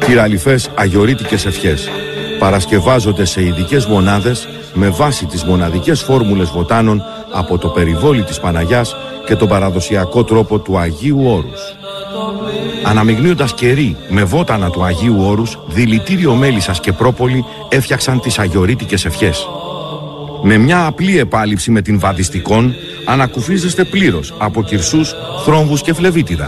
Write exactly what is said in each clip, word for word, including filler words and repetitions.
Κυραλιφές αγιορείτικες ευχές παρασκευάζονται σε ειδικές μονάδες με βάση τις μοναδικές φόρμουλες βοτάνων από το περιβόλι της Παναγιάς και τον παραδοσιακό τρόπο του Αγίου Όρους. Αναμειγνύοντας κερί με βότανα του Αγίου Όρους, δηλητήριο μέλισσας και πρόπολη έφτιαξαν τις αγιορείτικες ευχές. Με μια απλή επάλυψη με την βαδιστικόν ανακουφίζεστε πλήρως από κυρσούς, θρόμβους και φλεβίτιδα.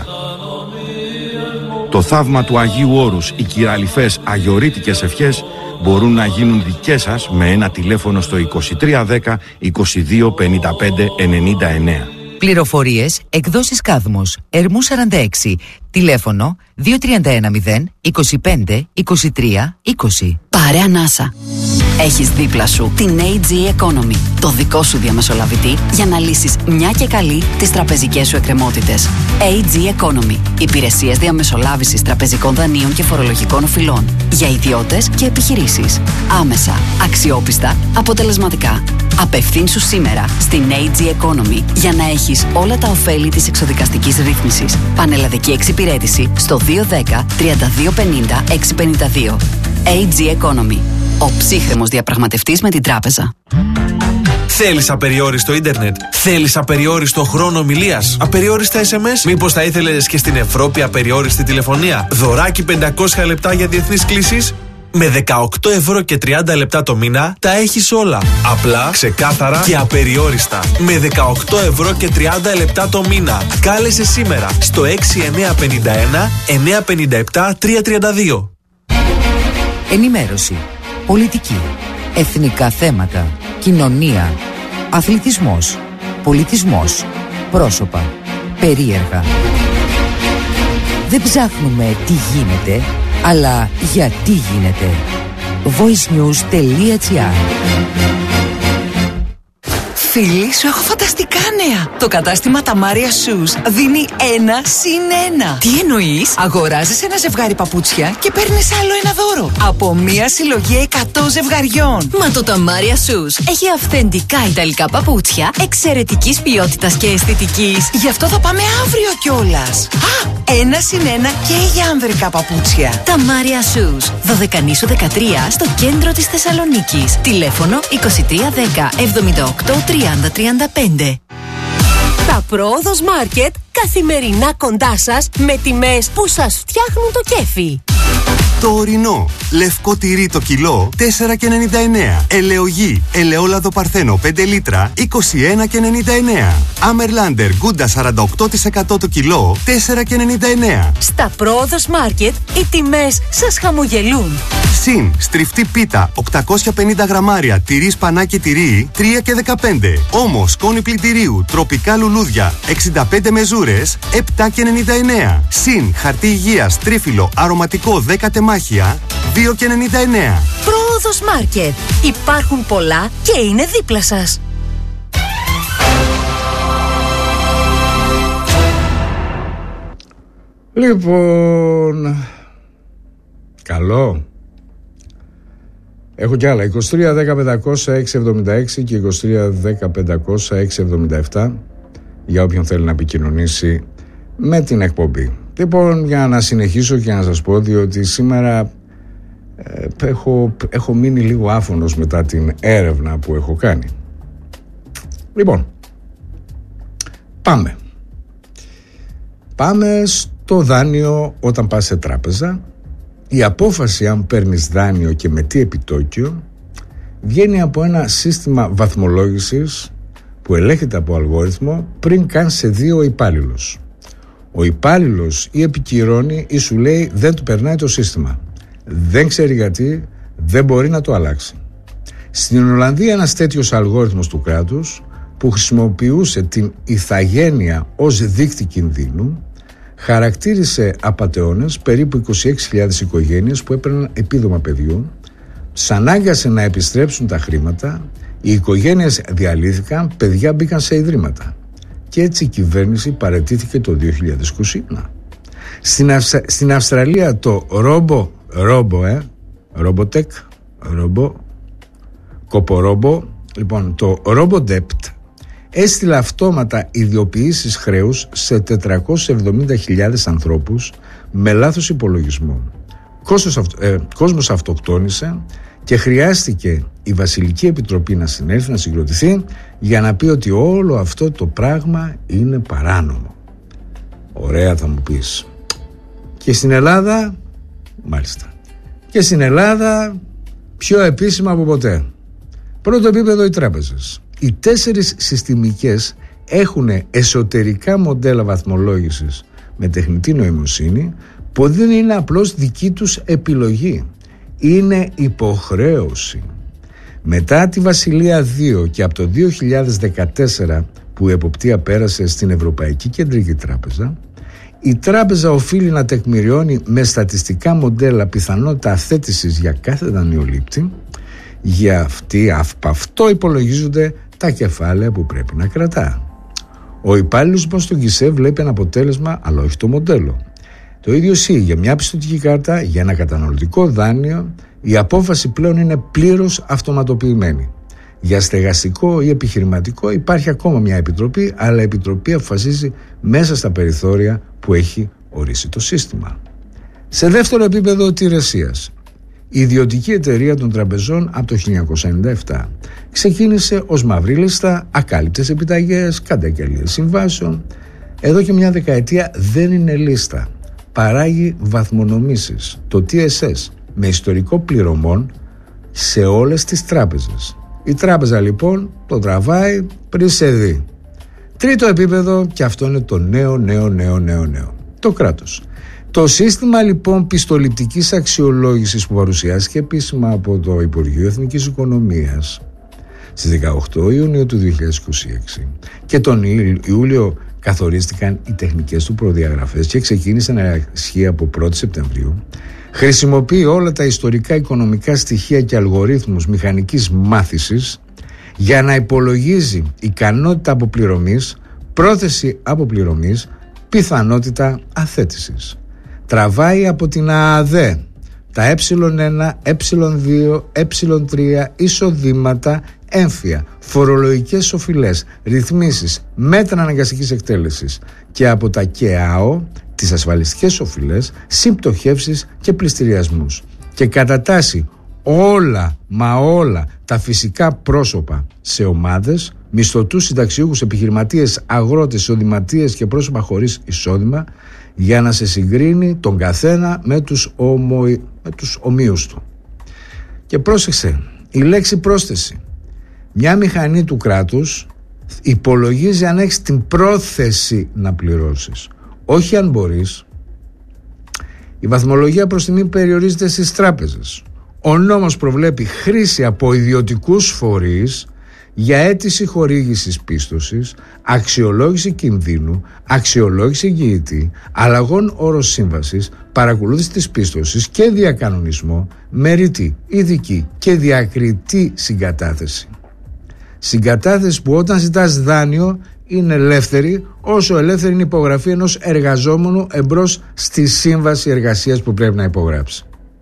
Το θαύμα του Αγίου Όρους, οι κυραλιφές αγιορείτικες ευχές μπορούν να γίνουν δικές σας με ένα τηλέφωνο στο είκοσι τρία δέκα είκοσι δύο πενήντα πέντε ενενήντα εννέα. Πληροφορίες, εκδόσεις Κάδμος, Ερμού σαράντα έξι, τηλέφωνο δύο τρία ένα μηδέν είκοσι πέντε είκοσι τρία είκοσι. Πάρε ανάσα. Έχεις δίπλα σου την έι τζι Economy, το δικό σου διαμεσολαβητή για να λύσεις μια και καλή τις τραπεζικές σου εκκρεμότητες. έι τζι Economy, υπηρεσίες διαμεσολάβησης τραπεζικών δανείων και φορολογικών οφειλών για ιδιώτες και επιχειρήσεις. Άμεσα, αξιόπιστα, αποτελεσματικά. Απευθύνσου σήμερα στην έι τζι Economy για να έχεις όλα τα ωφέλη της εξοδικαστικής ρύθμισης. Πανελλαδική εξυπηρέτηση στο δύο ένα μηδέν τρία δύο πενήντα έξι πενήντα δύο. έι τζι Economy. Ο ψύχρεμος διαπραγματευτής με την τράπεζα. Θέλεις απεριόριστο ίντερνετ? Θέλεις απεριόριστο χρόνο ομιλίας? Απεριόριστα ες εμ ες? Μήπως θα ήθελες και στην Ευρώπη απεριόριστη τηλεφωνία? Δωράκι πεντακόσια λεπτά για διεθνείς κλήσεις? Με δεκαοκτώ ευρώ και τριάντα λεπτά το μήνα τα έχεις όλα. Απλά, ξεκάθαρα και απεριόριστα. Με δεκαοκτώ ευρώ και τριάντα λεπτά το μήνα. Κάλεσε σήμερα στο έξι εννιά πέντε ένα εννιά πέντε επτά τρία τρία δύο. Ενημέρωση, πολιτική, εθνικά θέματα, κοινωνία, αθλητισμός, πολιτισμός, πρόσωπα, περίεργα. Δεν ψάχνουμε τι γίνεται, αλλά γιατί γίνεται. voicenews.gr. Φίλοι, σου έχω φανταστικά νέα. Το κατάστημα Tamaria Shoes δίνει ένα συν ένα. Τι εννοείς? Αγοράζεις ένα ζευγάρι παπούτσια και παίρνεις άλλο ένα δώρο από μια συλλογή εκατό ζευγαριών. Μα το Tamaria Shoes έχει αυθεντικά ιταλικά παπούτσια εξαιρετικής ποιότητας και αισθητικής. Γι' αυτό θα πάμε αύριο κιόλας. Α, ένα συν ένα και για ανδρικά παπούτσια. Tamaria Shoes, Δωδεκανήσου δεκατρία, στο κέντρο της Θεσσαλονίκης. Τηλέφωνο είκοσι τρία δέκα εβδομήντα οκτώ τριάντα τριάντα πέντε. Τα Πρόοδος Μάρκετ καθημερινά κοντά σας με τιμές που σας φτιάχνουν το κέφι. Το ορεινό. Λευκό τυρί το κιλό τέσσερα και ενενήντα εννέα. Ελαιογή. Ελαιόλαδο Παρθένο πέντε λίτρα είκοσι ένα και ενενήντα εννέα. Άμερλάντερ Γκούντα σαράντα οκτώ τοις εκατό το κιλό τέσσερα και ενενήντα εννέα. Στα Πρόοδος Μάρκετ οι τιμές σας χαμογελούν. Συν στριφτή πίτα οκτακόσια πενήντα γραμμάρια τυρί σπανάκι τυρί τρία και δεκαπέντε. Όμως σκόνη πλυντηρίου τροπικά λουλούδια εξήντα πέντε μεζούρες επτά και ενενήντα εννέα. Συν χαρτί υγείας τρίφυλλο αρωματικό δέκα τεμάχια δύο και ενενήντα εννέα. Πρόοδος Μάρκετ. Υπάρχουν πολλά και είναι δίπλα σας. Λοιπόν, καλό. Έχω κι άλλα. είκοσι τρία δέκα πεντακόσια έξι εβδομήντα έξι και είκοσι τρία δέκα πεντακόσια έξι εβδομήντα επτά για όποιον θέλει να επικοινωνήσει με την εκπομπή. Λοιπόν, για να συνεχίσω και να σας πω, διότι σήμερα ε, έχω, έχω μείνει λίγο άφωνος μετά την έρευνα που έχω κάνει. Λοιπόν, πάμε. Πάμε στο δάνειο όταν πας σε τράπεζα. Η απόφαση αν παίρνεις δάνειο και με τι επιτόκιο βγαίνει από ένα σύστημα βαθμολόγησης που ελέγχεται από αλγόριθμο πριν καν σε δει ο υπάλληλος. Ο υπάλληλος ή επικυρώνει ή σου λέει δεν του περνάει το σύστημα. Δεν ξέρει γιατί, δεν μπορεί να το αλλάξει. Στην Ολλανδία ένας τέτοιος αλγόριθμος του κράτους που χρησιμοποιούσε την ηθαγένεια ως δείκτη κινδύνου χαρακτήρισε απατεώνες περίπου είκοσι έξι χιλιάδες οικογένειες που έπαιρναν επίδομα παιδιού, τους ανάγκασε να επιστρέψουν τα χρήματα, οι οικογένειες διαλύθηκαν, παιδιά μπήκαν σε ιδρύματα. Και έτσι η κυβέρνηση παραιτήθηκε το δύο χιλιάδες είκοσι ένα. Στην, Αυσtra... Στην Αυστραλία το ρομπο, ρομπο, ε, ρομποτεκ, ρομπο, κοπορόμπο, λοιπόν το RoboDebt έστειλε αυτόματα ιδιοποιήσεις χρέους σε τετρακόσιες εβδομήντα χιλιάδες ανθρώπους με λάθος υπολογισμό. κόσμος, αυτο, ε, κόσμος αυτοκτόνησε και χρειάστηκε η Βασιλική Επιτροπή να συνέλθει, να συγκροτηθεί για να πει ότι όλο αυτό το πράγμα είναι παράνομο. Ωραία, θα μου πεις. Και στην Ελλάδα, μάλιστα, και στην Ελλάδα πιο επίσημα από ποτέ. Πρώτο επίπεδο οι τράπεζες. Οι τέσσερις συστημικές έχουν εσωτερικά μοντέλα βαθμολόγησης με τεχνητή νοημοσύνη που δεν είναι απλώς δική τους επιλογή. Είναι υποχρέωση. Μετά τη Βασιλεία δύο και από το δύο χιλιάδες δεκατέσσερα που η εποπτεία πέρασε στην Ευρωπαϊκή Κεντρική Τράπεζα, η τράπεζα οφείλει να τεκμηριώνει με στατιστικά μοντέλα πιθανότητα αθέτησης για κάθε δανειολήπτη. Για αυτή, από αυτό υπολογίζονται τα κεφάλαια που πρέπει να κρατά. Ο υπάλληλος λοιπόν στον γκισέ βλέπει ένα αποτέλεσμα, αλλά όχι το μοντέλο. Το ίδιο ισχύει για μια πιστωτική κάρτα, για ένα καταναλωτικό δάνειο. Η απόφαση πλέον είναι πλήρως αυτοματοποιημένη. Για στεγαστικό ή επιχειρηματικό υπάρχει ακόμα μια επιτροπή, αλλά η επιτροπή αποφασίζει μέσα στα περιθώρια που έχει ορίσει το σύστημα. Σε δεύτερο επίπεδο τηρεσίας, η ιδιωτική εταιρεία των τραπεζών από το χίλια εννιακόσια ενενήντα επτά ξεκίνησε ως μαύρη λίστα, ακάλυπτες επιταγές, καταγγελίες συμβάσεων. Εδώ και μια δεκαετία δεν είναι λίστα. Παράγει βαθμονομήσεις, το τι ες ες, με ιστορικό πληρωμών σε όλες τις τράπεζες. Η τράπεζα λοιπόν το τραβάει πριν σε δει. Τρίτο επίπεδο, και αυτό είναι το νέο, νέο, νέο, νέο, νέο. Το κράτος. Το σύστημα λοιπόν πιστοληπτικής αξιολόγησης που παρουσιάστηκε επίσημα από το Υπουργείο Εθνικής Οικονομίας στις δεκαοκτώ Ιουνίου του δύο χιλιάδες είκοσι έξι και τον Ιούλιο καθορίστηκαν οι τεχνικές του προδιαγραφές και ξεκίνησε να ισχύει από πρώτη Σεπτεμβρίου, χρησιμοποιεί όλα τα ιστορικά οικονομικά στοιχεία και αλγορίθμους μηχανικής μάθησης για να υπολογίζει ικανότητα αποπληρωμής, πρόθεση αποπληρωμής, πιθανότητα αθέτησης. Τραβάει από την ΑΑΔΕ τα ε ένα, ε δύο, ε τρία, εισοδήματα, έμφυα, φορολογικές οφειλές, ρυθμίσεις, μέτρα αναγκαστικής εκτέλεσης και από τα ΚΕΑΟ τις ασφαλιστικές οφειλές, συμπτωχεύσεις και πληστηριασμούς και κατατάσσει όλα, μα όλα τα φυσικά πρόσωπα σε ομάδες, μισθωτούς, συνταξιούχους, επιχειρηματίες, αγρότες, εισοδηματίες και πρόσωπα χωρίς εισόδημα για να σε συγκρίνει τον καθένα με τους, ομο... με τους ομοίους του. Και πρόσεξε, η λέξη πρόσθεση. Μια μηχανή του κράτους υπολογίζει αν έχεις την πρόθεση να πληρώσεις, όχι αν μπορείς. Η βαθμολογία προς τιμή περιορίζεται στις τράπεζες. Ο νόμος προβλέπει χρήση από ιδιωτικούς φορείς για αίτηση χορήγησης πίστοσης, αξιολόγηση κινδύνου, αξιολόγηση εγγυητή, αλλαγών όρος σύμβασης, παρακολούθηση της πίστοσης και διακανονισμό με ρητή, ειδική και διακριτή συγκατάθεση. Συγκατάθεση που όταν ζητάς δάνειο είναι ελεύθερη, όσο ελεύθερη είναι η υπογραφή ενός εργαζόμενου εμπρός στη σύμβαση εργασίας που πρέπει να υπογράψει.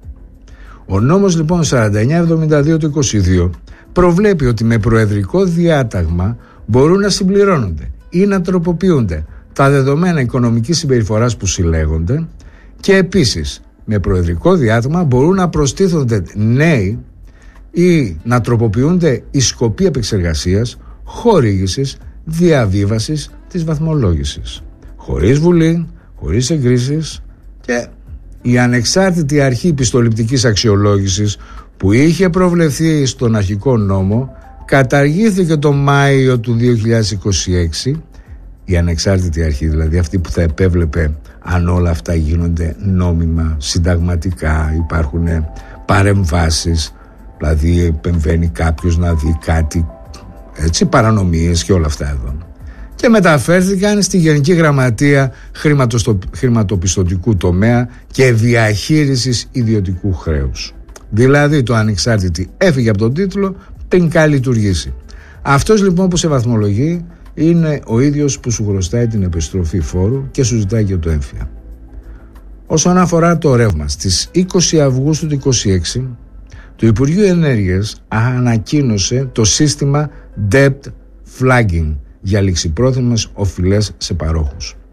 Ο νόμος λοιπόν σαράντα εννιά εβδομήντα δύο του είκοσι δύο προβλέπει ότι με προεδρικό διάταγμα μπορούν να συμπληρώνονται ή να τροποποιούνται τα δεδομένα οικονομικής συμπεριφοράς που συλλέγονται και επίσης με προεδρικό διάταγμα μπορούν να προστίθονται νέοι ή να τροποποιούνται οι σκοποί επεξεργασίας, χορήγησης, διαβίβασης της βαθμολόγησης. Χωρίς βουλή, χωρίς εγκρίσεις, και η ανεξάρτητη αρχή πιστοληπτικής αξιολόγησης που είχε προβλεφθεί στον αρχικό νόμο καταργήθηκε το Μάιο του δύο χιλιάδες είκοσι έξι. Η ανεξάρτητη αρχή, δηλαδή αυτή που θα επέβλεπε αν όλα αυτά γίνονται νόμιμα, συνταγματικά, υπάρχουν παρεμβάσεις, δηλαδή επεμβαίνει κάποιος να δει κάτι, έτσι, παρανομίες και όλα αυτά εδώ, και μεταφέρθηκαν στη Γενική Γραμματεία Χρηματοπιστωτικού Τομέα και Διαχείρισης Ιδιωτικού Χρέους. Δηλαδή το ανεξάρτητη έφυγε από τον τίτλο πριν καν λειτουργήσει. Αυτός λοιπόν που σε βαθμολογεί είναι ο ίδιος που σου χρωστάει την επιστροφή φόρου και σου ζητάει και το έμφυα. Όσον αφορά το ρεύμα, στις είκοσι Αυγούστου του είκοσι έξι το Υπουργείο Ενέργειας ανακοίνωσε το σύστημα Debt Flagging για ληξιπρόθεσμες οφειλές σε παρόχους.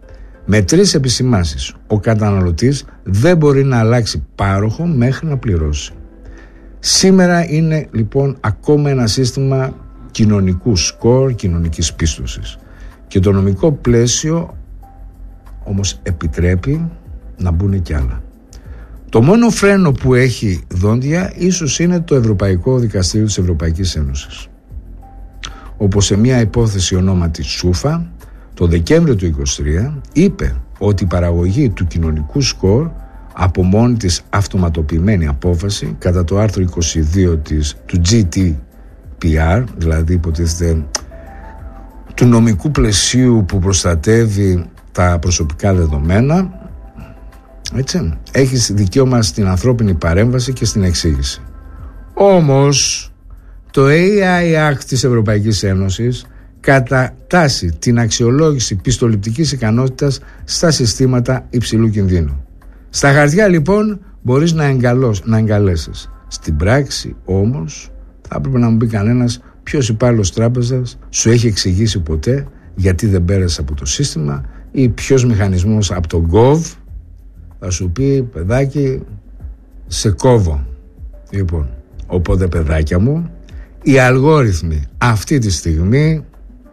Με τρεις επισημάνσεις. Ο καταναλωτής δεν μπορεί να αλλάξει πάροχο μέχρι να πληρώσει. Σήμερα είναι λοιπόν ακόμα ένα σύστημα κοινωνικού σκορ, κοινωνικής πίστοσης. Και το νομικό πλαίσιο όμως επιτρέπει να μπουν κι άλλα. Το μόνο φρένο που έχει δόντια ίσως είναι το Ευρωπαϊκό Δικαστήριο της Ευρωπαϊκής Ένωσης, όπως σε μια υπόθεση ονόματι Σούφα το Δεκέμβριο του είκοσι τρία είπε ότι η παραγωγή του κοινωνικού σκορ από μόνη της αυτοματοποιημένη απόφαση κατά το άρθρο είκοσι δύο της, του τζι τι πι αρ, δηλαδή υποτίθεται του νομικού πλαισίου που προστατεύει τα προσωπικά δεδομένα, έτσι, έχεις δικαίωμα στην ανθρώπινη παρέμβαση και στην εξήγηση. Όμως το έι άι Act της Ευρωπαϊκής Ένωσης κατατάσσει την αξιολόγηση πιστοληπτικής ικανότητας στα συστήματα υψηλού κινδύνου. Στα χαρτιά λοιπόν μπορείς να, εγκαλώς, να εγκαλέσεις. Στην πράξη όμως θα έπρεπε να μου πει κανένας ποιος υπάλληλος τράπεζας σου έχει εξηγήσει ποτέ γιατί δεν πέρασε από το σύστημα, ή ποιος μηχανισμός από τον Gov θα σου πει παιδάκι σε κόβω. Λοιπόν, οπότε παιδάκια μου, οι αλγόριθμοι αυτή τη στιγμή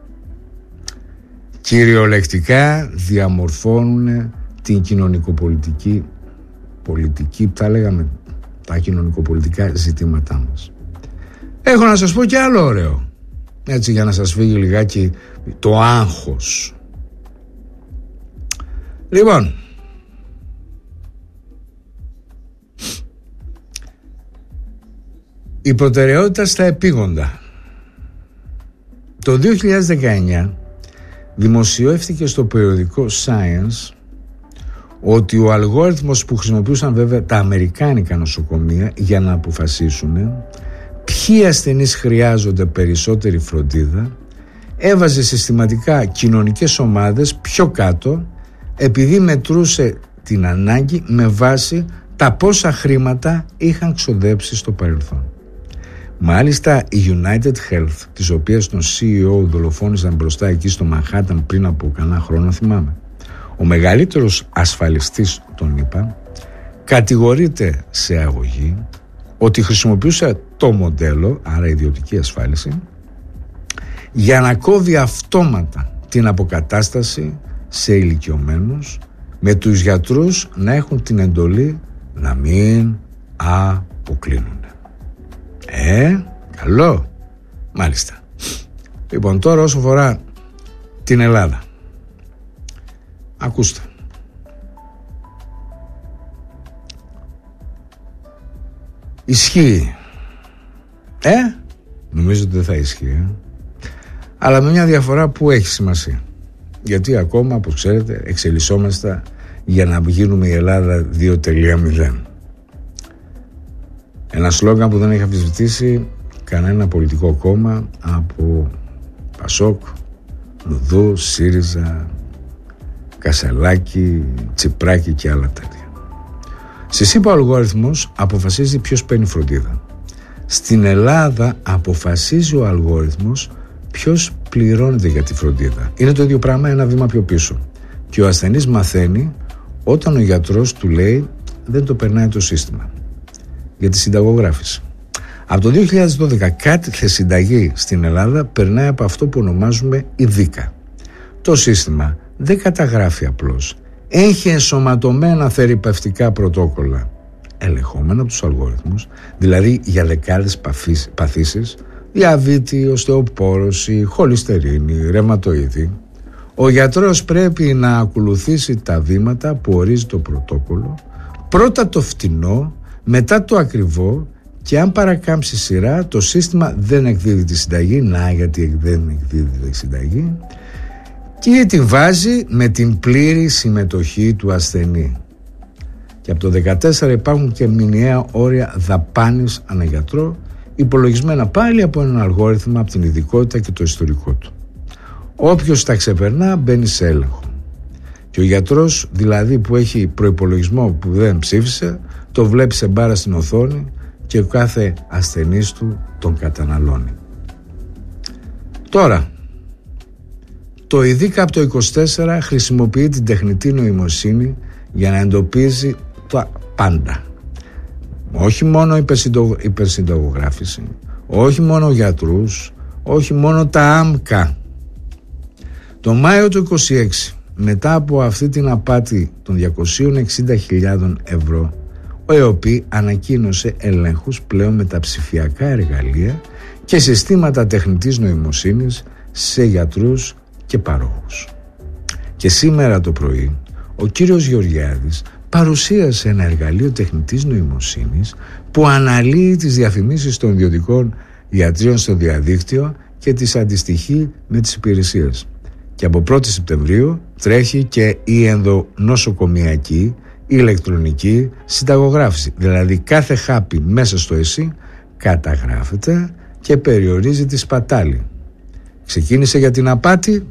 κυριολεκτικά διαμορφώνουν την κοινωνικοπολιτική πολιτική, θα λέγαμε τα κοινωνικοπολιτικά ζητήματά μας. Έχω να σας πω και άλλο ωραίο, έτσι, για να σας φύγει λιγάκι το άγχος. Λοιπόν, η προτεραιότητα στα επίγοντα. Το δύο χιλιάδες δεκαεννιά δημοσιεύτηκε στο περιοδικό Science ότι ο αλγόριθμος που χρησιμοποιούσαν βέβαια τα αμερικάνικα νοσοκομεία για να αποφασίσουν ποιοι ασθενείς χρειάζονται περισσότερη φροντίδα έβαζε συστηματικά κοινωνικές ομάδες πιο κάτω, επειδή μετρούσε την ανάγκη με βάση τα πόσα χρήματα είχαν ξοδέψει στο παρελθόν. Μάλιστα η United Health, της οποίας τον σι ι ο δολοφόνησαν μπροστά εκεί στο Μανχάταν πριν από κανένα χρόνο, θυμάμαι, ο μεγαλύτερος ασφαλιστής των ΗΠΑ, κατηγορείται σε αγωγή ότι χρησιμοποιούσε το μοντέλο, άρα ιδιωτική ασφάλιση, για να κόβει αυτόματα την αποκατάσταση σε ηλικιωμένους, με τους γιατρούς να έχουν την εντολή να μην αποκλίνουν. Ε, καλό. Μάλιστα. Λοιπόν, τώρα όσο αφορά την Ελλάδα, ακούστε. Ισχύει. Ε, νομίζω ότι δεν θα ισχύει, ε? Αλλά με μια διαφορά που έχει σημασία. Γιατί ακόμα, όπως ξέρετε, εξελισσόμαστε για να γίνουμε η Ελλάδα δύο τελεία μηδέν. Ένα σλόγγαν που δεν έχει αμφισβητήσει κανένα πολιτικό κόμμα από Πασόκ, Νουδού, ΣΥΡΙΖΑ, Κασελάκη, Τσιπράκη και άλλα τέτοια. Στη ΣΥΠΑ ο αλγόριθμος αποφασίζει ποιος παίρνει φροντίδα. Στην Ελλάδα αποφασίζει ο αλγόριθμος ποιος πληρώνεται για τη φροντίδα. Είναι το ίδιο πράγμα, ένα βήμα πιο πίσω. Και ο ασθενής μαθαίνει όταν ο γιατρός του λέει δεν το περνάει το σύστημα. Για τη συνταγογράφηση. Από το δύο χιλιάδες δώδεκα κάθε συνταγή στην Ελλάδα περνάει από αυτό που ονομάζουμε ειδικά. Το σύστημα δεν καταγράφει απλώς. Έχει ενσωματωμένα θεραπευτικά πρωτόκολλα ελεγχόμενα από τους αλγόριθμους, δηλαδή για δεκάδες παθήσεις, διαβήτη, οστεοπόρωση, χολυστερίνη, ρευματοειδή. Ο γιατρός πρέπει να ακολουθήσει τα βήματα που ορίζει το πρωτόκολλο, πρώτα το φτηνό, μετά το ακριβό, και αν παρακάμψει σειρά το σύστημα δεν εκδίδει τη συνταγή, να γιατί δεν εκδίδει τη συνταγή, και την βάζει με την πλήρη συμμετοχή του ασθενή. Και από το δύο χιλιάδες δεκατέσσερα υπάρχουν και μηνιαία όρια δαπάνης ανά γιατρό, υπολογισμένα πάλι από έναν αλγόριθμα από την ειδικότητα και το ιστορικό του. Όποιος τα ξεπερνά μπαίνει σε έλεγχο. Και ο γιατρός δηλαδή που έχει προϋπολογισμό που δεν ψήφισε, το βλέπει σε μπάρα στην οθόνη και ο κάθε ασθενής του τον καταναλώνει. Τώρα, Το ι ντι κάπ το είκοσι τέσσερα χρησιμοποιεί την τεχνητή νοημοσύνη για να εντοπίζει τα πάντα. Όχι μόνο υπερσυντο... υπερσυνταγογράφηση, όχι μόνο γιατρούς, όχι μόνο τα άμκα. Το Μάιο του είκοσι έξι, μετά από αυτή την απάτη των διακόσιες εξήντα χιλιάδες ευρώ, ο ΕΟΠΗ ανακοίνωσε ελέγχους πλέον με τα ψηφιακά εργαλεία και συστήματα τεχνητής νοημοσύνης σε γιατρούς και παρόχους. Και σήμερα το πρωί ο κύριος Γεωργιάδης παρουσίασε ένα εργαλείο τεχνητής νοημοσύνης που αναλύει τις διαφημίσεις των ιδιωτικών ιατρίων στο διαδίκτυο και τις αντιστοιχεί με τις υπηρεσίες. Και από πρώτη Σεπτεμβρίου τρέχει και η ενδονοσοκομιακή ηλεκτρονική συνταγογράφηση. Δηλαδή κάθε χάπι μέσα στο ΕΣΥ καταγράφεται και περιορίζει τη σπατάλη. Ξεκίνησε για την απάτη,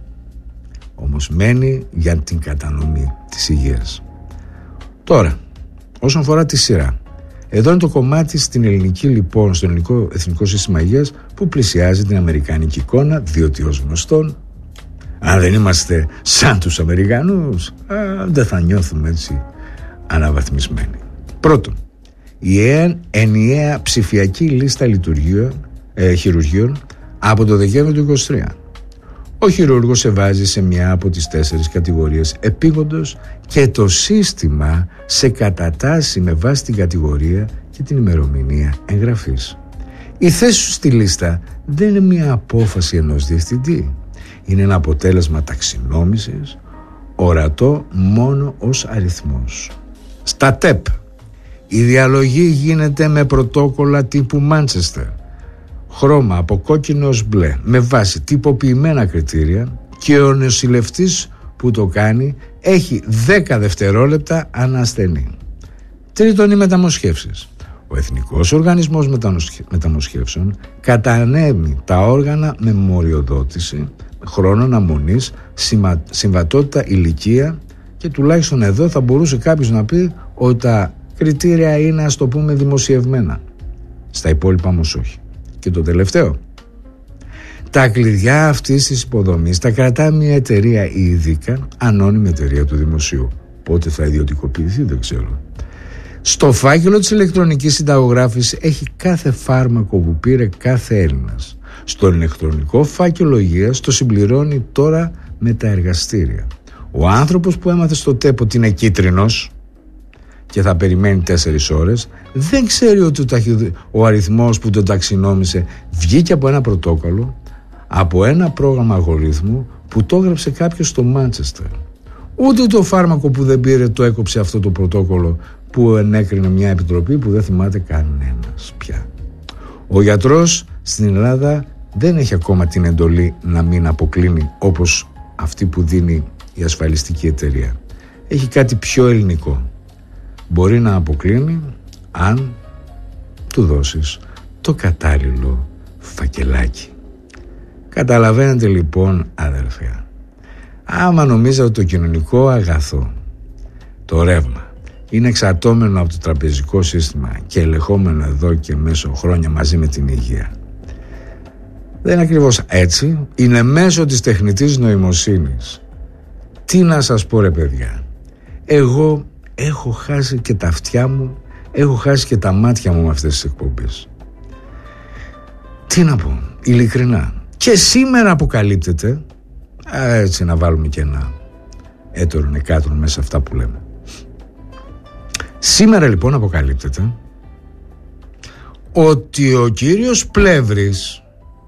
όμως μένει για την κατανομή της υγείας. Τώρα, όσον αφορά τη σειρά, εδώ είναι το κομμάτι στην ελληνική, λοιπόν, στο ελληνικό εθνικό σύστημα υγείας που πλησιάζει την αμερικανική εικόνα, διότι ως γνωστόν, αν δεν είμαστε σαν τους Αμερικανούς, α, δεν θα νιώθουμε έτσι αναβαθμισμένοι. Πρώτον, η ενιαία ψηφιακή λίστα λειτουργίων, ε, χειρουργείων από το Δεκέμβριο του είκοσι τρία. Ο χειρούργος σε βάζει σε μια από τις τέσσερις κατηγορίες επίγοντος και το σύστημα σε κατατάσσει με βάση την κατηγορία και την ημερομηνία εγγραφής. Η θέση σου στη λίστα δεν είναι μια απόφαση ενός διευθυντή. Είναι ένα αποτέλεσμα ταξινόμησης, ορατό μόνο ως αριθμός. Στα ΤΕΠ, η διαλογή γίνεται με πρωτόκολλα τύπου Μάντσεστερ, χρώμα από κόκκινο ως μπλε, με βάση τυποποιημένα κριτήρια, και ο νοσηλευτής που το κάνει έχει δέκα δευτερόλεπτα ανά ασθενή. Τρίτον, οι μεταμοσχεύσεις. Ο Εθνικός Οργανισμός Μεταμοσχεύσεων κατανέμει τα όργανα με μοριοδότηση, χρόνο αναμονής, συμβατότητα, ηλικία, και τουλάχιστον εδώ θα μπορούσε κάποιος να πει ότι τα κριτήρια είναι, ας το πούμε, δημοσιευμένα. Στα υπόλοιπα όμως όχι. Και το τελευταίο, τα κλειδιά αυτής της υποδομής τα κρατά μια εταιρεία, η ΙΔΙΚΑ, ανώνυμη εταιρεία του δημοσίου. Πότε θα ιδιωτικοποιηθεί δεν ξέρω. Στο φάκελο της ηλεκτρονικής συνταγογράφησης έχει κάθε φάρμακο που πήρε κάθε Έλληνας. Στο ηλεκτρονικό φάκελο υγείας το συμπληρώνει τώρα με τα εργαστήρια. Ο άνθρωπος που έμαθε στο ΤΕΠ ότι είναι κίτρινος και θα περιμένει τέσσερις ώρες, δεν ξέρει ότι ο αριθμός που τον ταξινόμησε βγήκε από ένα πρωτόκολλο, από ένα πρόγραμμα αλγορίθμου που το έγραψε κάποιος στο Μάντσεστερ. Ούτε το φάρμακο που δεν πήρε το έκοψε αυτό το πρωτόκολλο που ενέκρινε μια επιτροπή που δεν θυμάται κανένας πια. Ο γιατρός στην Ελλάδα δεν έχει ακόμα την εντολή να μην αποκλίνει όπως αυτή που δίνει η ασφαλιστική εταιρεία. Έχει κάτι πιο ελληνικό. Μπορεί να αποκλίνει αν του δώσεις το κατάλληλο φακελάκι. Καταλαβαίνετε λοιπόν, αδελφέ, άμα νομίζετε ότι το κοινωνικό αγαθό, το ρεύμα, είναι εξαρτώμενο από το τραπεζικό σύστημα και ελεγχόμενο εδώ και μέσω χρόνια μαζί με την υγεία, δεν είναι ακριβώς έτσι. Είναι μέσω της τεχνητής νοημοσύνης. Τι να σας πω ρε παιδιά, εγώ έχω χάσει και τα αυτιά μου, έχω χάσει και τα μάτια μου με αυτές τις εκπομπές. Τι να πω, ειλικρινά. Και σήμερα αποκαλύπτεται, έτσι να βάλουμε και ένα έτερον εκάτον μέσα σε αυτά που λέμε. Σήμερα λοιπόν αποκαλύπτεται ότι ο κύριος Πλεύρης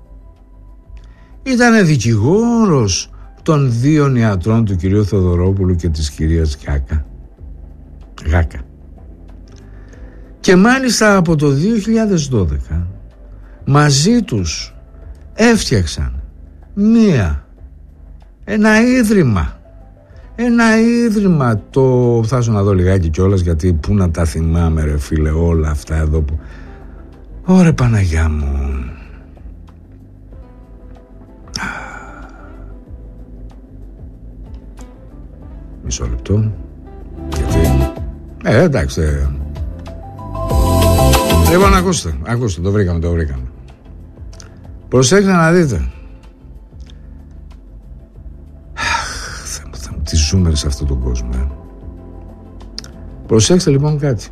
ήταν δικηγόρος των δύο ιατρών, του κυρίου Θοδωρόπουλου και της κυρίας Γάκα. Γάκα. Και μάλιστα από το δύο χιλιάδες δώδεκα μαζί τους έφτιαξαν μία, ένα ίδρυμα. Ένα ίδρυμα, το θα σου να δω λιγάκι κιόλας, γιατί πού να τα θυμάμαι ρε φίλε όλα αυτά εδώ που... Ωρε Παναγιά μου. Μισό λεπτό. Γιατί... Ε, εντάξει. Ε. Λοιπόν, ακούστε, ακούστε, το βρήκαμε, το βρήκαμε. Προσέξτε να δείτε. ζούμε σε αυτόν τον κόσμο. Ε. Προσέξτε λοιπόν κάτι.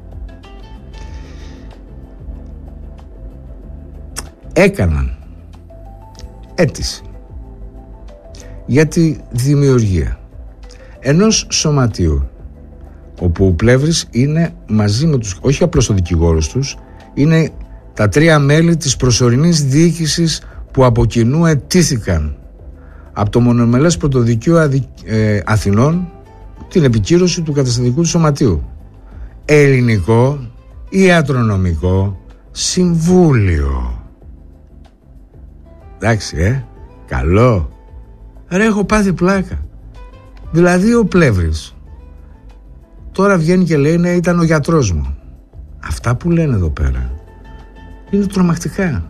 Έκαναν αίτηση για τη δημιουργία ενός σωματείου όπου ο Πλεύρης είναι μαζί με τους, όχι απλώς ο δικηγόρος τους, είναι τα τρία μέλη της προσωρινής διοίκησης που από κοινού αιτήθηκαν από το Μονομελές Πρωτοδικείο ε, Αθηνών την επικύρωση του καταστατικού του σωματείου. Ελληνικό Ιατρονομικό Συμβούλιο. Εντάξει, ε, καλό. Ρε, έχω πάθει πλάκα. Δηλαδή ο Πλεύρης τώρα βγαίνει και λέει ναι, ήταν ο γιατρός μου. Αυτά που λένε εδώ πέρα είναι τρομακτικά.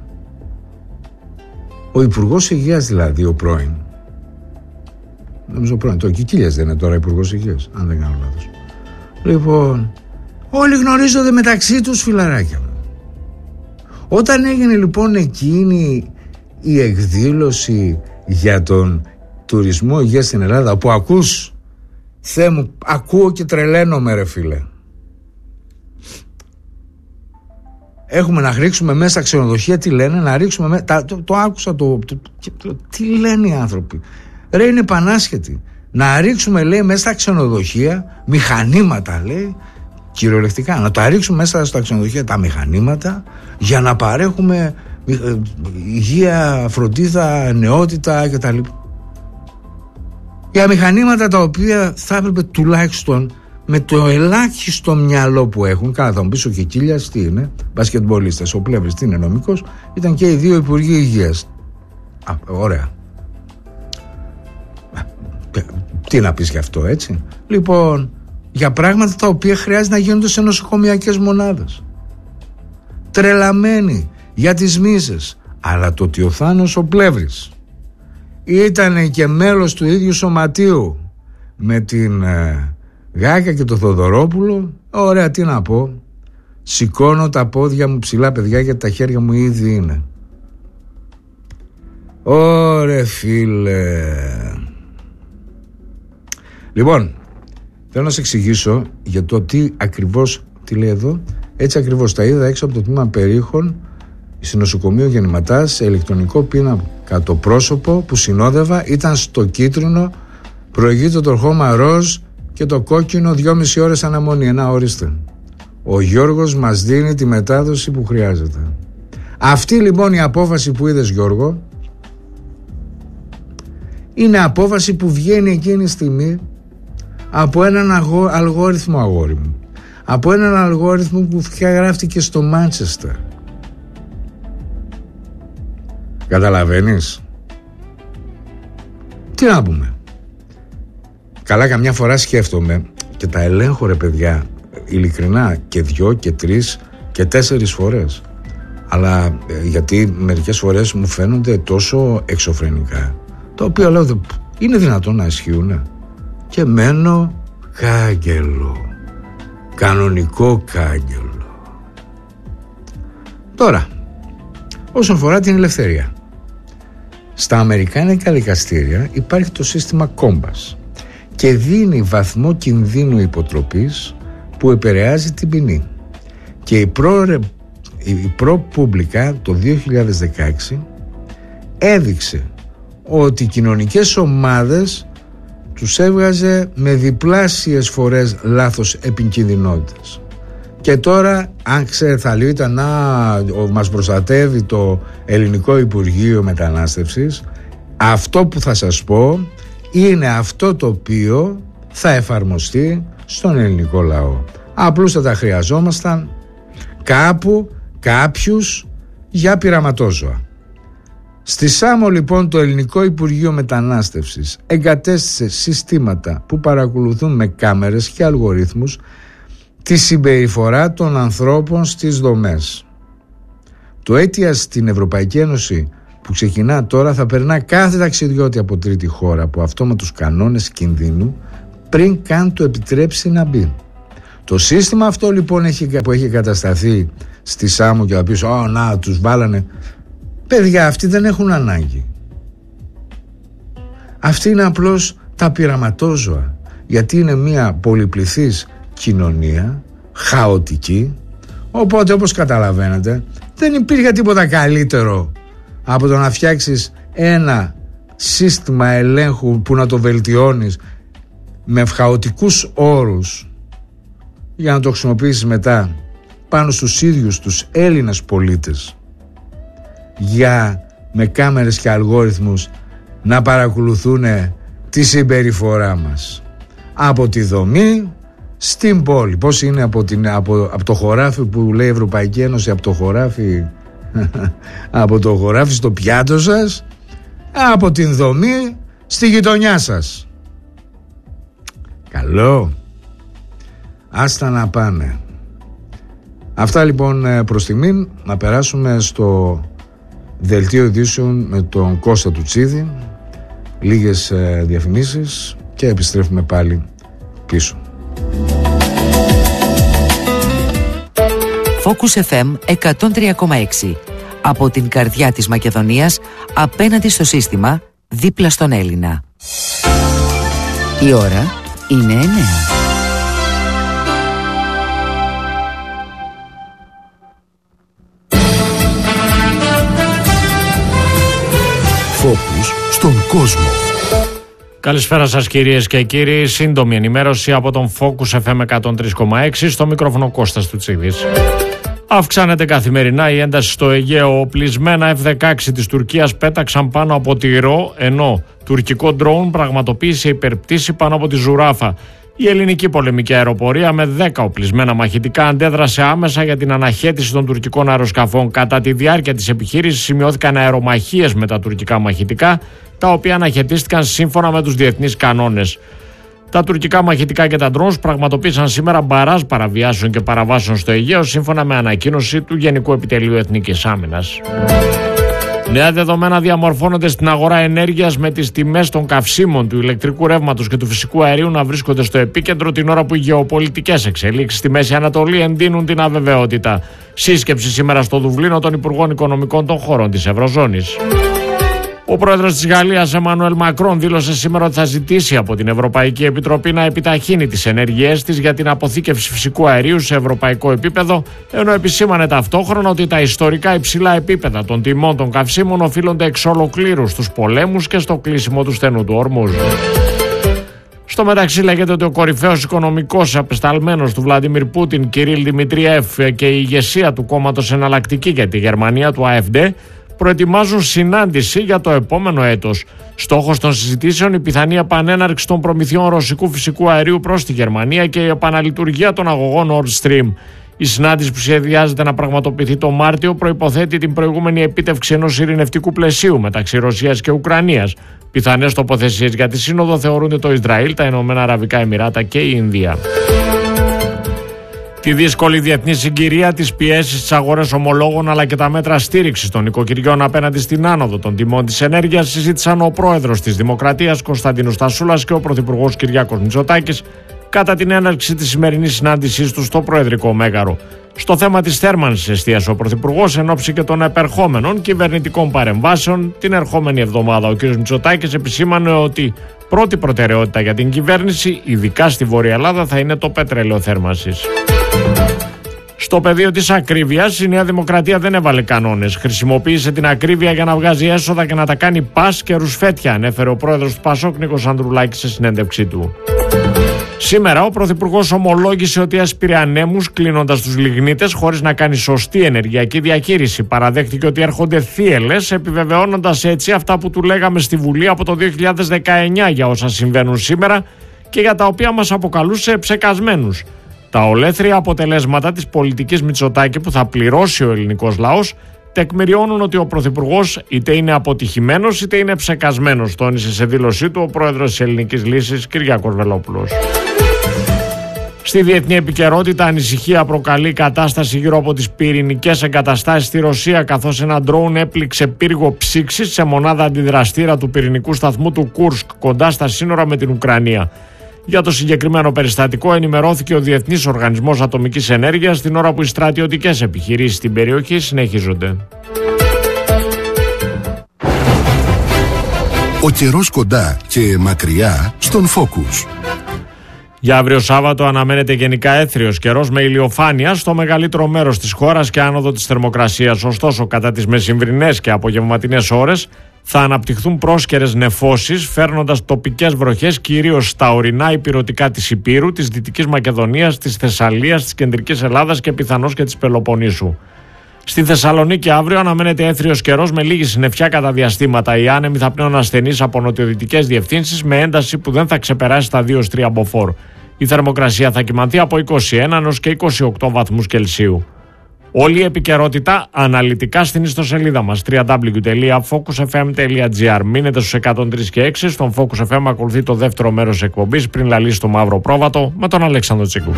Ο Υπουργός Υγείας δηλαδή, ο πρώην, νομίζω πρώην, το Κικίλιας δεν είναι τώρα Υπουργός Υγείας, αν δεν κάνω λάθος. Λοιπόν, όλοι γνωρίζονται μεταξύ τους, φιλαράκια μου. Όταν έγινε λοιπόν εκείνη η εκδήλωση για τον τουρισμό υγείας στην Ελλάδα, που ακούς, Θεέ μου, ακούω και τρελαίνομαι ρε φίλε. Έχουμε να ρίξουμε μέσα ξενοδοχεία, τι λένε, να ρίξουμε μέσα, τα, το, το άκουσα το, το, το, τι λένε οι άνθρωποι. Ρε, είναι πανάσχετοι. Να ρίξουμε, λέει, μέσα στα ξενοδοχεία μηχανήματα, λέει, κυριολεκτικά, να τα ρίξουμε μέσα στα ξενοδοχεία τα μηχανήματα για να παρέχουμε υγεία, φροντίδα, νεότητα κτλ. Για μηχανήματα τα οποία θα έπρεπε τουλάχιστον με το ελάχιστο μυαλό που έχουν. Καλά, θα μου πεις ο Κικίλιας τι είναι, μπασκετμπολίστας, ο Πλεύρης τι είναι, νομικός, ήταν και οι δύο υπουργοί υγείας. Α, ωραία. Τι να πεις γι' αυτό, έτσι. Λοιπόν, για πράγματα τα οποία χρειάζεται να γίνονται σε νοσοκομιακές μονάδες. Τρελαμένοι για τις μίζες. Αλλά το ότι ο Θάνος ο Πλεύρης ήταν και μέλος του ίδιου σωματείου με την ε, Γάκα και το Θοδωρόπουλο, ωραία, τι να πω. Σηκώνω τα πόδια μου ψηλά, παιδιά, γιατί τα χέρια μου ήδη είναι. Ωρε φίλε. Λοιπόν, θέλω να σε εξηγήσω για το τι ακριβώς, τι λέει εδώ. Έτσι ακριβώς τα είδα έξω από το τμήμα περίχων στο νοσοκομείο Γεννηματάς, σε ηλεκτρονικό πίνακα. Το πρόσωπο που συνόδευα ήταν στο κίτρινο, προηγείται το χώμα ροζ και το κόκκινο δυόμιση ώρες αναμονή. Ένα, ορίστε. Ο Γιώργος μας δίνει τη μετάδοση που χρειάζεται. Αυτή λοιπόν η απόφαση που είδες, Γιώργο, είναι απόφαση που βγαίνει εκείνη τη στιγμή από έναν αγο... αλγόριθμο, αγόρι μου. Από έναν αλγόριθμο που γράφτηκε στο Μάντσεστερ. Καταλαβαίνεις? Τι να πούμε. Καλά, καμιά φορά σκέφτομαι και τα ελέγχω, ρε παιδιά, ειλικρινά, και δυο και τρεις και τέσσερις φορές. Αλλά γιατί μερικές φορές μου φαίνονται τόσο εξωφρενικά, τα οποία λέω είναι δυνατόν να ισχύουν. Και μένω κάγκελο. Κανονικό κάγκελο. Τώρα, όσον αφορά την ελευθερία, στα αμερικάνικα δικαστήρια υπάρχει το σύστημα Compass και δίνει βαθμό κινδύνου υποτροπής που επηρεάζει την ποινή. Και η προ, η ProPublica το δύο χιλιάδες δεκαέξι έδειξε ότι οι κοινωνικές ομάδες τους έβγαζε με διπλάσιες φορές λάθος επικινδυνότητας. Και τώρα, αν ξέρετε, θα λέει, να μας προστατεύει το Ελληνικό Υπουργείο Μετανάστευσης, αυτό που θα σας πω είναι αυτό το οποίο θα εφαρμοστεί στον ελληνικό λαό. Απλούστατα χρειαζόμασταν κάπου κάποιους για πειραματόζωα. Στη Σάμο λοιπόν το Ελληνικό Υπουργείο Μετανάστευσης εγκατέστησε συστήματα που παρακολουθούν με κάμερες και αλγορίθμους τη συμπεριφορά των ανθρώπων στις δομές. Το αίτια στην Ευρωπαϊκή Ένωση που ξεκινά τώρα θα περνά κάθε ταξιδιώτη από τρίτη χώρα από αυτόματους κανόνες κινδύνου πριν καν του επιτρέψει να μπει. Το σύστημα αυτό λοιπόν έχει, που έχει κατασταθεί στη Σάμο και θα πεις «Ω, να, τους βάλανε». Παιδιά, αυτοί δεν έχουν ανάγκη. Αυτοί είναι απλώς τα πειραματόζωα, γιατί είναι μια πολυπληθής κοινωνία, χαοτική, οπότε όπως καταλαβαίνετε δεν υπήρχε τίποτα καλύτερο από το να φτιάξεις ένα σύστημα ελέγχου που να το βελτιώνεις με χαοτικούς όρους για να το χρησιμοποιήσεις μετά πάνω στους ίδιους τους Έλληνες πολίτες, για με κάμερες και αλγόριθμους να παρακολουθούν τη συμπεριφορά μας από τη δομή στην πόλη. Πώς είναι από, την, από, από το χωράφι που λέει Ευρωπαϊκή Ένωση, από το χωράφι από το χωράφι στο πιάτο σας, από την δομή στη γειτονιά σας. Καλό. Άστα να πάνε. Αυτά λοιπόν προς τιμήν. Να περάσουμε στο δελτίο ειδήσεων με τον Κώστα Τουτσίδη. Λίγες ε, διαφημίσεις και επιστρέφουμε πάλι πίσω. Focus εφ εμ εκατόν τρία κόμμα έξι. Από την καρδιά της Μακεδονίας, απέναντι στο σύστημα, δίπλα στον Έλληνα. Η ώρα είναι εννέα. Focus στον κόσμο. Καλησπέρα σας κυρίες και κύριοι. Σύντομη ενημέρωση από τον Focus εφ εμ εκατόν τρία κόμμα έξι. Στο μικρόφωνο Κώστας Τουτσίδης. Αυξάνεται καθημερινά η ένταση στο Αιγαίο. Οπλισμένα εφ δεκαέξι της Τουρκίας πέταξαν πάνω από τη Ρο, ενώ τουρκικό ντρόουν πραγματοποίησε υπερπτήση πάνω από τη Ζουράφα. Η ελληνική πολεμική αεροπορία με δέκα οπλισμένα μαχητικά αντέδρασε άμεσα για την αναχέτηση των τουρκικών αεροσκαφών. Κατά τη διάρκεια της επιχείρησης σημειώθηκαν αερομαχίες με τα τουρκικά μαχητικά, τα οποία αναχαιτίστηκαν σύμφωνα με τους διεθνείς κανόνες. Τα τουρκικά μαχητικά και τα ντρόουν πραγματοποίησαν σήμερα μπαράζ παραβιάσεων και παραβάσεων στο Αιγαίο, σύμφωνα με ανακοίνωση του Γενικού Επιτελείου Εθνικής Άμυνας. Νέα δεδομένα διαμορφώνονται στην αγορά ενέργειας, με τις τιμές των καυσίμων, του ηλεκτρικού ρεύματος και του φυσικού αερίου να βρίσκονται στο επίκεντρο την ώρα που οι γεωπολιτικές εξελίξεις στη Μέση Ανατολή εντείνουν την αβεβαιότητα. Σύσκεψη σήμερα στο Δουβλίνο των Υπουργών Οικονομικών των χωρών της Ευρωζώνης. Ο πρόεδρος της Γαλλίας, Εμμανουέλ Μακρόν, δήλωσε σήμερα ότι θα ζητήσει από την Ευρωπαϊκή Επιτροπή να επιταχύνει τις ενέργειές της για την αποθήκευση φυσικού αερίου σε ευρωπαϊκό επίπεδο, ενώ επισήμανε ταυτόχρονα ότι τα ιστορικά υψηλά επίπεδα των τιμών των καυσίμων οφείλονται εξ ολοκλήρου στους πολέμους και στο κλείσιμο του στενού του Ορμούζ. Στο μεταξύ, λέγεται ότι ο κορυφαίος οικονομικός απεσταλμένος του Βλαντιμίρ Πούτιν, Κυρίλ Δημητριέφ, και η ηγεσία του κόμματος Εναλλακτική για τη Γερμανία, του AfD, προετοιμάζουν συνάντηση για το επόμενο έτος. Στόχος των συζητήσεων η πιθανή επανέναρξη των προμηθειών ρωσικού φυσικού αερίου προς τη Γερμανία και η επαναλειτουργία των αγωγών Nord Stream. Η συνάντηση, που σχεδιάζεται να πραγματοποιηθεί το Μάρτιο, προϋποθέτει την προηγούμενη επίτευξη ενός ειρηνευτικού πλαισίου μεταξύ Ρωσίας και Ουκρανίας. Πιθανές τοποθεσίες για τη σύνοδο θεωρούνται το Ισραήλ, τα Ηνωμένα Αραβικά Εμιράτα και η Ινδία. Τη δύσκολη διεθνή συγκυρία, τις πιέσεις στις αγορές ομολόγων αλλά και τα μέτρα στήριξης των οικοκυριών απέναντι στην άνοδο των τιμών της ενέργειας συζήτησαν ο πρόεδρος της Δημοκρατίας Κωνσταντίνος Τασούλας και ο πρωθυπουργός Κυριάκος Μητσοτάκης κατά την έναρξη της σημερινής συνάντησής τους στο Προεδρικό Μέγαρο. Στο θέμα της θέρμανσης εστίασε ο πρωθυπουργός εν ώψη και των επερχόμενων κυβερνητικών παρεμβάσεων την ερχόμενη εβδομάδα. Ο κ. Μητσοτάκης επισήμανε ότι πρώτη προτεραιότητα για την κυβέρνηση, ειδικά στη Βόρεια Ελλάδα, θα είναι το πετρέλαιο θέρμανσης. Στο πεδίο της ακρίβειας, η Νέα Δημοκρατία δεν έβαλε κανόνες. Χρησιμοποίησε την ακρίβεια για να βγάζει έσοδα και να τα κάνει πας και ρουσφέτια, ανέφερε ο πρόεδρος του Πασόκ, Νίκος Ανδρουλάκης, σε συνέντευξή του. Σήμερα ο πρωθυπουργός ομολόγησε ότι έσπηρε ανέμους κλείνοντας τους λιγνίτες χωρίς να κάνει σωστή ενεργειακή διαχείριση. Παραδέχτηκε ότι έρχονται θύελλες, επιβεβαιώνοντας έτσι αυτά που του λέγαμε στη Βουλή από το δύο χιλιάδες δεκαεννιά για όσα συμβαίνουν σήμερα και για τα οποία μας αποκαλούσε ψεκασμένους. Τα ολέθρια αποτελέσματα της πολιτικής Μητσοτάκη που θα πληρώσει ο ελληνικός λαός τεκμηριώνουν ότι ο πρωθυπουργός είτε είναι αποτυχημένος είτε είναι ψεκασμένος, τόνισε σε δήλωσή του ο πρόεδρος της Ελληνικής Λύσης, Κυριάκος Βελόπουλος. Στη διεθνή επικαιρότητα, ανησυχία προκαλεί η κατάσταση γύρω από τις πυρηνικές εγκαταστάσεις στη Ρωσία, καθώς ένα ντρόουν έπληξε πύργο ψήξης σε μονάδα αντιδραστήρα του πυρηνικού σταθμού του Κούρσκ, κοντά στα σύνορα με την Ουκρανία. Για το συγκεκριμένο περιστατικό ενημερώθηκε ο Διεθνής Οργανισμός Ατομικής Ενέργειας την ώρα που οι στρατιωτικές επιχειρήσεις στην περιοχή συνεχίζονται. Ο καιρός κοντά και μακριά στον Focus. Για αύριο Σάββατο αναμένεται γενικά έθριος καιρός με ηλιοφάνεια στο μεγαλύτερο μέρος της χώρας και άνοδο της θερμοκρασίας. Ωστόσο, κατά τις μεσημβρινές και απογευματινές ώρες θα αναπτυχθούν πρόσκαιρες νεφώσεις, φέρνοντας τοπικές βροχές κυρίως στα ορεινά υπηρωτικά της Ηπείρου, της Δυτικής Μακεδονίας, της Θεσσαλίας, της Κεντρικής Ελλάδας και πιθανώς και της Πελοποννήσου. Στη Θεσσαλονίκη αύριο αναμένεται έθριος καιρός με λίγη συννεφιά κατά διαστήματα. Οι άνεμοι θα πνέουν ασθενείς από νοτιοδυτικές διευθύνσεις με ένταση που δεν θα ξεπεράσει τα δύο με τρία μποφόρ. Η θερμοκρασία θα κυμανθεί από είκοσι ένα έως και είκοσι οκτώ βαθμούς Κελσίου. Όλη η επικαιρότητα αναλυτικά στην ιστοσελίδα μας double-u double-u double-u τελεία focus f m τελεία g r. Μείνετε στους εκατόν τρία και έξι. Στον Focus εφ εμ ακολουθεί το δεύτερο μέρος της εκπομπής πριν λαλήσει το μαύρο πρόβατο με τον Αλέξανδρο Τσίκου.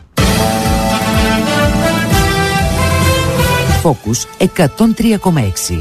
Focus εκατόν τρία κόμμα έξι.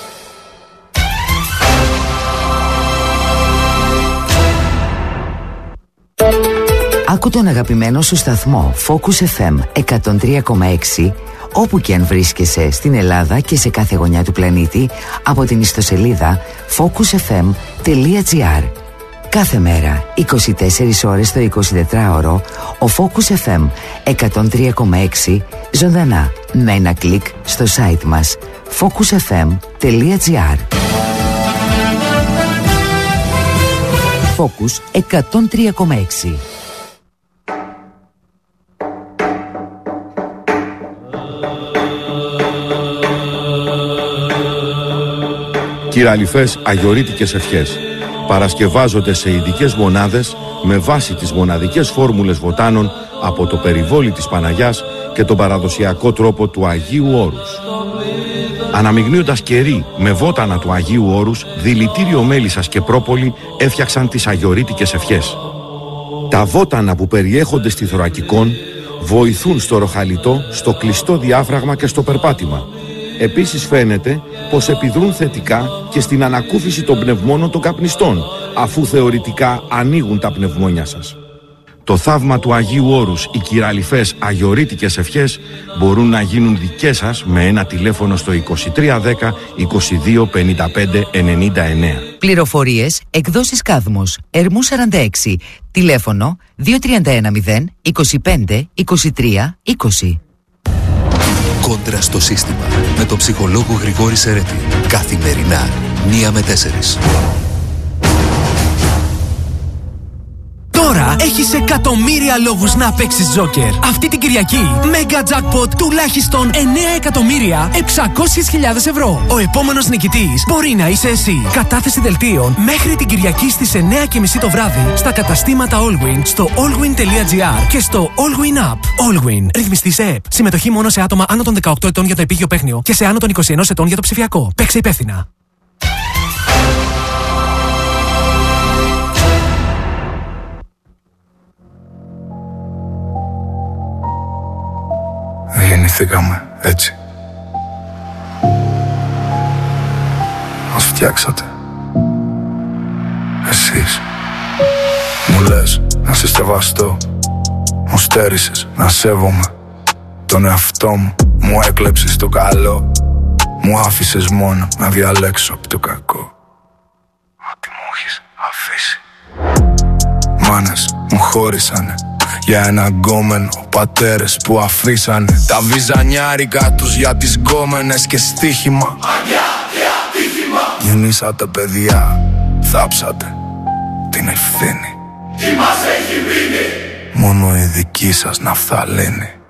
Άκου τον αγαπημένο σου σταθμό Focus εφ εμ εκατόν τρία κόμμα έξι όπου και αν βρίσκεσαι στην Ελλάδα και σε κάθε γωνιά του πλανήτη από την ιστοσελίδα focus f m τελεία g r. Κάθε μέρα, είκοσι τέσσερις ώρες το εικοσιτετράωρο, ο Focus εφ εμ εκατόν τρία κόμμα έξι ζωντανά με ένα κλικ στο site μας focus f m τελεία g r. Focus εκατόν τρία κόμμα έξι. Κυραλιφές αγιορείτικες ευχές παρασκευάζονται σε ειδικές μονάδες με βάση τις μοναδικές φόρμουλες βοτάνων από το περιβόλι της Παναγιάς και τον παραδοσιακό τρόπο του Αγίου Όρους. Αναμειγνύοντας κερί με βότανα του Αγίου Όρους, δηλητήριο μέλισσας και πρόπολη έφτιαξαν τις αγιορείτικες ευχές. Τα βότανα που περιέχονται στη θωρακικόν βοηθούν στο ροχαλιτό, στο κλειστό διάφραγμα και στο περπάτημα. Επίσης φαίνεται πως επιδρούν θετικά και στην ανακούφιση των πνευμόνων των καπνιστών, αφού θεωρητικά ανοίγουν τα πνευμόνια σας. Το θαύμα του Αγίου Όρους, οι κυραλιφές αγιορείτικες ευχές μπορούν να γίνουν δικές σας με ένα τηλέφωνο στο είκοσι τρία δέκα είκοσι δύο πενήντα πέντε ενενήντα εννέα. Πληροφορίες, εκδόσεις Κάδμος, Ερμού σαράντα έξι, τηλέφωνο δύο τρία ένα μηδέν είκοσι πέντε είκοσι τρία είκοσι. Κόντρα στο σύστημα με τον ψυχολόγο Γρηγόρη Σερέτη. Καθημερινά, μία με τέσσερις. Τώρα έχεις εκατομμύρια λόγους να παίξεις Joker. Αυτή την Κυριακή, Mega Jackpot τουλάχιστον εννέα εκατομμύρια εξακόσιες χιλιάδες ευρώ. Ο επόμενος νικητής μπορεί να είσαι εσύ. Κατάθεση δελτίων μέχρι την Κυριακή στις εννέα και μισή το βράδυ στα καταστήματα Allwyn, στο allwyn τελεία gr και στο Allwyn App. Allwyn. Ρυθμιστή σε ΕΠ. Συμμετοχή μόνο σε άτομα άνω των δεκαοκτώ ετών για το επίγειο παίχνιο και σε άνω των είκοσι ένα ετών για το ψηφιακό. Παίξε υπεύθυνα. Γεννηθήκαμε έτσι. Μας φτιάξατε. Εσείς μου λες να σε σεβαστώ. Μου στέρισες να σέβομαι τον εαυτό μου. Μου έκλεψες το καλό. Μου άφησες μόνο να διαλέξω από το κακό. Ό,τι μου έχεις αφήσει. Μάνες μου χώρισανε για ένα γκόμενο, πατέρες που αφήσανε τα βυζανιάρικα τους για τις γκόμενες και στοίχημα. Αγιά και ατύχημα. Γεννήσατε παιδιά, θάψατε την ευθύνη. Τι μας έχει μείνει? Μόνο η δική σας ναφθαλήνη.